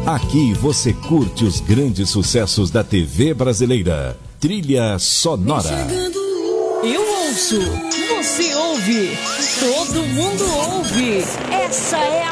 Aqui você curte os grandes sucessos da TV brasileira. Trilha sonora. Eu ouço, você ouve, todo mundo ouve. Essa é a